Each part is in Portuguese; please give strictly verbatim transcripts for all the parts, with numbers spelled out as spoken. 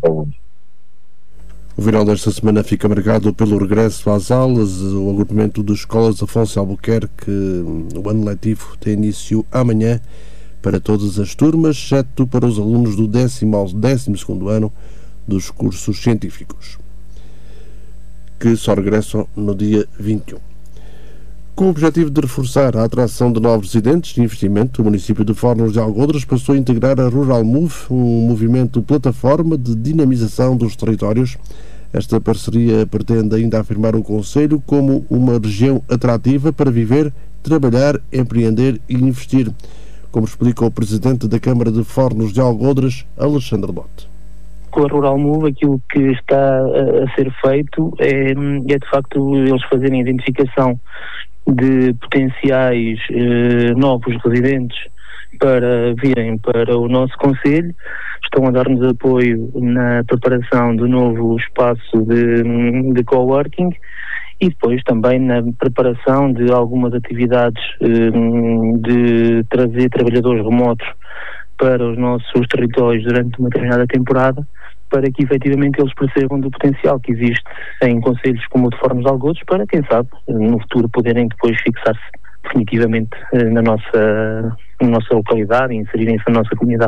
alunos. O verão desta semana fica marcado pelo regresso às aulas. O agrupamento de escolas Afonso Albuquerque, o ano letivo tem início amanhã para todas as turmas, exceto para os alunos do décimo ao décimo segundo ano dos cursos científicos, que só regressam no dia vinte e um. Com o objetivo de reforçar a atração de novos residentes de investimento, o município de Fornos de Algodres passou a integrar a Rural Move, um movimento plataforma de dinamização dos territórios. Esta parceria pretende ainda afirmar o concelho como uma região atrativa para viver, trabalhar, empreender e investir, como explica o presidente da Câmara de Fornos de Algodres, Alexandre Lote. Com a Rural Move, aquilo que está a ser feito é, é de facto eles fazerem a identificação de potenciais eh, novos residentes para virem para o nosso concelho. Estão a dar-nos apoio na preparação do novo espaço de, de coworking e depois também na preparação de algumas atividades eh, de trazer trabalhadores remotos para os nossos territórios durante uma determinada temporada, para que efetivamente eles percebam do potencial que existe em concelhos como o de Fornos de Algodres, para, quem sabe, no futuro poderem depois fixar-se definitivamente na nossa, na nossa localidade e inserirem-se na nossa comunidade.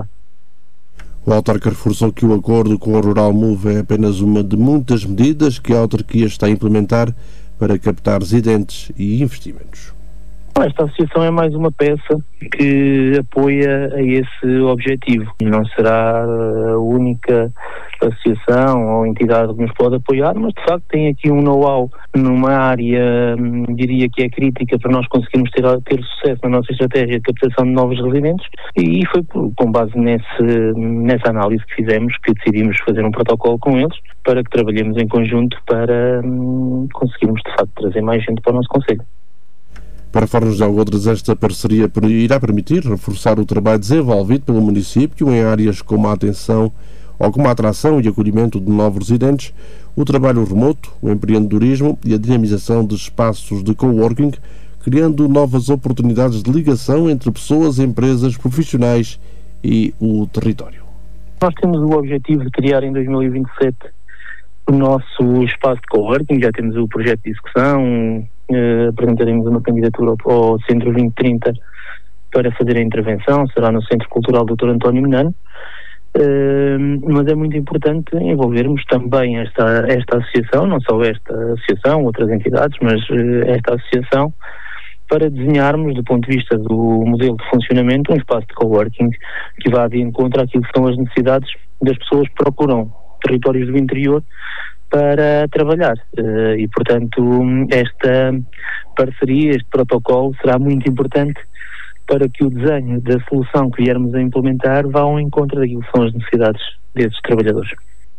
O autarca reforçou que o acordo com a Rural Move é apenas uma de muitas medidas que a autarquia está a implementar para captar residentes e investimentos. Esta associação é mais uma peça que apoia a esse objetivo. Não será a única associação ou entidade que nos pode apoiar, mas de facto tem aqui um know-how numa área, diria que é crítica para nós conseguirmos ter, ter sucesso na nossa estratégia de captação de novos residentes, e foi com base nesse, nessa análise que fizemos que decidimos fazer um protocolo com eles para que trabalhemos em conjunto para hum, conseguirmos de facto trazer mais gente para o nosso concelho. Para Fornos de Algodres, esta parceria irá permitir reforçar o trabalho desenvolvido pelo município em áreas como a atenção ou como a atração e acolhimento de novos residentes, o trabalho remoto, o empreendedorismo e a dinamização de espaços de coworking, criando novas oportunidades de ligação entre pessoas, empresas, profissionais e o território. Nós temos o objetivo de criar em dois mil e vinte e sete o nosso espaço de coworking, já temos o projeto de execução. Uh, apresentaremos uma candidatura ao, ao Centro vinte trinta para fazer a intervenção, será no Centro Cultural doutor António Menano, uh, mas é muito importante envolvermos também esta, esta associação, não só esta associação, outras entidades, mas uh, esta associação, para desenharmos, do ponto de vista do modelo de funcionamento, um espaço de coworking que vá de encontro àquilo que são as necessidades das pessoas que procuram territórios do interior para trabalhar, uh, e portanto esta parceria, este protocolo será muito importante para que o desenho da solução que viermos a implementar vá ao encontro daquilo que são as necessidades desses trabalhadores.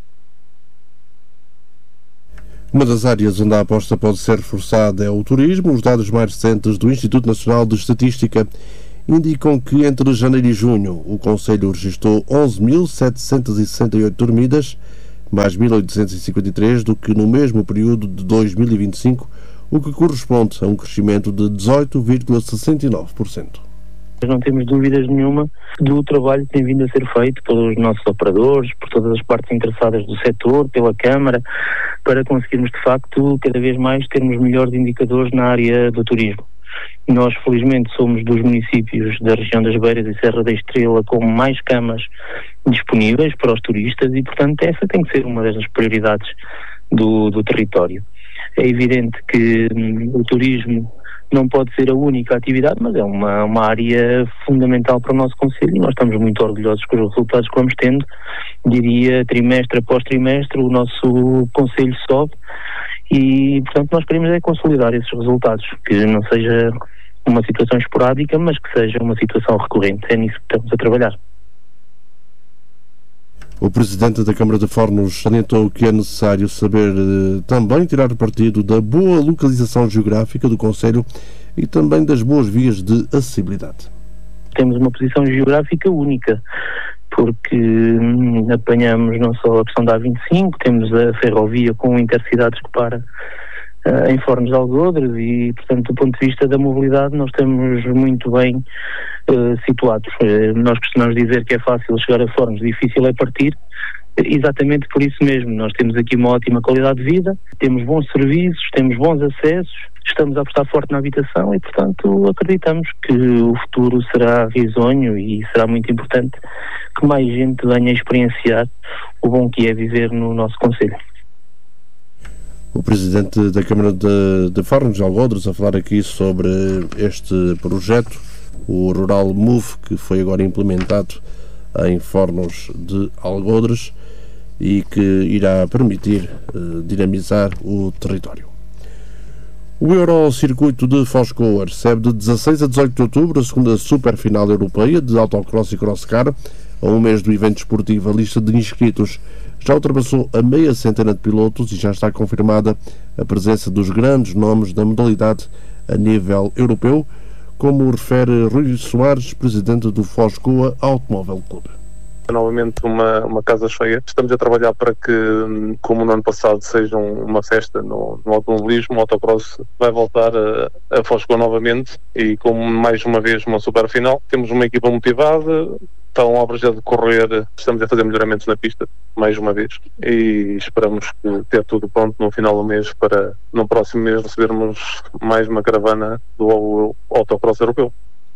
Uma das áreas onde a aposta pode ser reforçada é o turismo. Os dados mais recentes do Instituto Nacional de Estatística indicam que entre janeiro e junho o concelho registrou onze mil setecentas e sessenta e oito dormidas, mais mil oitocentos e cinquenta e três do que no mesmo período de dois mil e vinte e cinco, o que corresponde a um crescimento de dezoito vírgula sessenta e nove por cento. Não temos dúvidas nenhuma do trabalho que tem vindo a ser feito pelos nossos operadores, por todas as partes interessadas do setor, pela Câmara, para conseguirmos de facto cada vez mais termos melhores indicadores na área do turismo. Nós, felizmente, somos dos municípios da região das Beiras e Serra da Estrela com mais camas disponíveis para os turistas e, portanto, essa tem que ser uma das prioridades do, do território. É evidente que hum, o turismo não pode ser a única atividade, mas é uma, uma área fundamental para o nosso concelho e nós estamos muito orgulhosos com os resultados que vamos tendo. Diria, trimestre após trimestre, o nosso concelho sobe e, portanto, nós queremos é consolidar esses resultados, que não seja uma situação esporádica, mas que seja uma situação recorrente. É nisso que estamos a trabalhar. O presidente da Câmara de Fornos salientou que é necessário saber eh, também tirar partido da boa localização geográfica do concelho e também das boas vias de acessibilidade. Temos uma posição geográfica única, porque hum, apanhamos não só a questão da A vinte e cinco, temos a ferrovia com intercidades que para uh, em Fornos de Algodres e, portanto, do ponto de vista da mobilidade nós estamos muito bem uh, situados. Uh, nós costumamos dizer que é fácil chegar a Fornos, difícil é partir. Exatamente por isso mesmo. Nós temos aqui uma ótima qualidade de vida, temos bons serviços, temos bons acessos, estamos a apostar forte na habitação e, portanto, acreditamos que o futuro será risonho e será muito importante que mais gente venha a experienciar o bom que é viver no nosso concelho. O Presidente da Câmara de, de Faro de Algodres a falar aqui sobre este projeto, o Rural Move, que foi agora implementado em Fornos de Algodres e que irá permitir uh, dinamizar o território. O Eurocircuito de Foscoa recebe de dezasseis a dezoito de outubro a segunda Superfinal Europeia de Autocross e Crosscar. A um mês do evento esportivo, a lista de inscritos já ultrapassou a meia centena de pilotos e já está confirmada a presença dos grandes nomes da modalidade a nível europeu, como refere Rui Soares, presidente do Foscoa Automóvel Clube. Novamente uma, uma casa cheia. Estamos a trabalhar para que, como no ano passado, seja uma festa no, no automobilismo. O autocross vai voltar a, a Foscoa novamente e, como mais uma vez, uma super final. Temos uma equipa motivada, estão obras a decorrer, estamos a fazer melhoramentos na pista, mais uma vez, e esperamos que ter tudo pronto no final do mês para, no próximo mês, recebermos mais uma caravana do autocross europeu.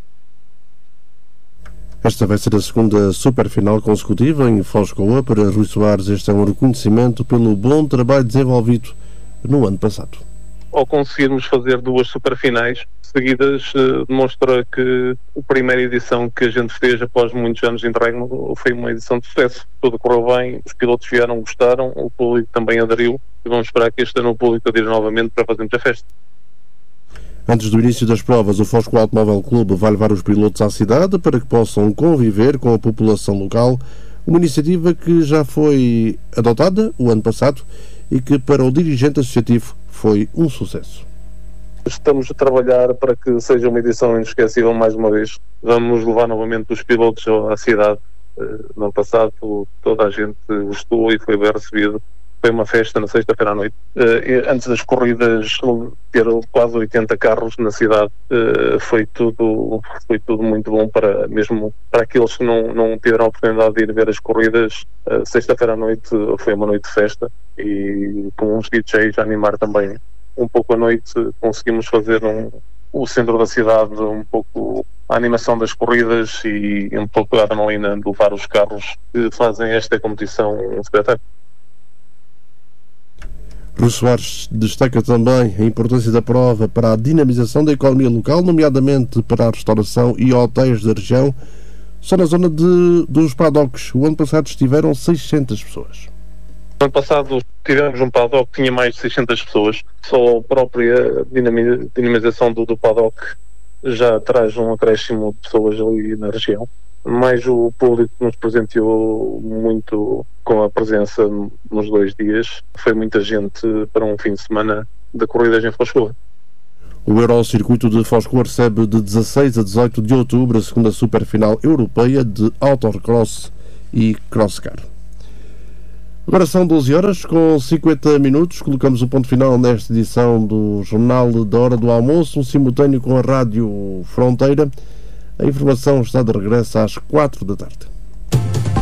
Esta vai ser a segunda superfinal consecutiva em Foscoa. Para Rui Soares, este é um reconhecimento pelo bom trabalho desenvolvido no ano passado. Ao conseguirmos fazer duas superfinais seguidas, demonstra que a primeira edição que a gente fez após muitos anos de entrega foi uma edição de sucesso. Tudo correu bem, os pilotos vieram, gostaram, o público também aderiu e vamos esperar que este ano o público adira novamente para fazermos a festa. Antes do início das provas, o Foscoa Automóvel Clube vai levar os pilotos à cidade para que possam conviver com a população local, uma iniciativa que já foi adotada o ano passado e que para o dirigente associativo foi um sucesso. Estamos a trabalhar para que seja uma edição inesquecível mais uma vez. Vamos levar novamente os pilotos à cidade. No ano passado toda a gente gostou e foi bem recebido. Foi uma festa na sexta-feira à noite. Uh, antes das corridas, ter quase oitenta carros na cidade, uh, foi tudo foi tudo muito bom, para mesmo para aqueles que não, não tiveram a oportunidade de ir ver as corridas. Uh, sexta-feira à noite foi uma noite de festa e com uns D Js a animar também um pouco a noite, conseguimos fazer um, o centro da cidade um pouco a animação das corridas e um pouco a adrenalina de levar os carros que fazem esta competição um espetáculo. Rui Soares destaca também a importância da prova para a dinamização da economia local, nomeadamente para a restauração e hotéis da região. Só na zona de, dos paddocks, o ano passado estiveram seiscentas pessoas. No ano passado tivemos um paddock que tinha mais de seiscentas pessoas. Só a própria dinamização do, do paddock já traz um acréscimo de pessoas ali na região. Mais o público que nos presenteou muito com a presença nos dois dias. Foi muita gente para um fim de semana de corridas em Foscoa. O Eurocircuito de Foscoa recebe de dezasseis a dezoito de outubro a segunda Superfinal Europeia de Autocross e Crosscar. Agora são doze horas com cinquenta minutos. Colocamos o ponto final nesta edição do Jornal da Hora do Almoço, um simultâneo com a Rádio Fronteira. A informação está de regresso às quatro da tarde.